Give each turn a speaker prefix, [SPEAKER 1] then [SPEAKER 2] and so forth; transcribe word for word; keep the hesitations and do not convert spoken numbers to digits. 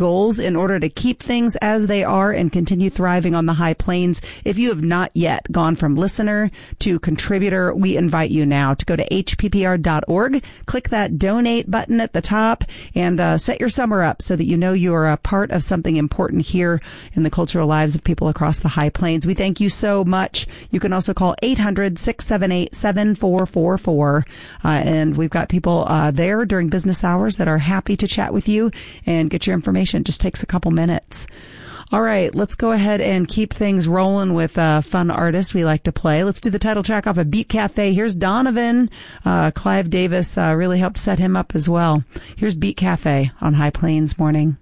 [SPEAKER 1] goals in order to keep things as they are and continue thriving on the High Plains. If you have not yet gone from listener to contributor, we invite you now to go to H P P R dot org, click that donate button at the top, and uh, set your summer up so that you know you are a part of something important here in the cultural lives of people across the High Plains. We thank you so much. You can also call eight hundred, six seven eight, seven four four four, uh, and we've got people uh, there during business hours that are happy to chat with you and get your information. It just takes a couple minutes. All right, let's go ahead and keep things rolling with uh, fun artists we like to play. Let's do the title track off of Beat Cafe. Here's Donovan. Uh, Clive Davis uh, really helped set him up as well. Here's Beat Cafe on High Plains Morning.